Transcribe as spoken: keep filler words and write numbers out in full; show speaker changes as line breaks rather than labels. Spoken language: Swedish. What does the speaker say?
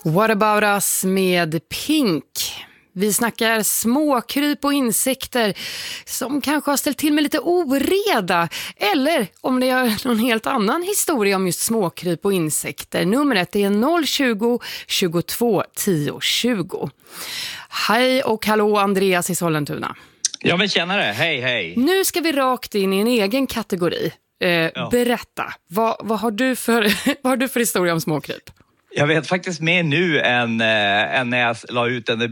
What about us med Pink? Vi snackar småkryp och insekter som kanske har ställt till med lite oreda. Eller om det är någon helt annan historia om just småkryp och insekter. Numret är noll tjugo, tjugotvå, tio, tjugo. Hej och hallå, Andreas i Sollentuna.
Ja, men tjänare. Hej, hej.
Nu ska vi rakt in i en egen kategori. Eh, ja. Berätta, vad, vad, har du för, vad har du för historia om småkryp?
Jag vet faktiskt mer nu än, äh, än när jag la ut den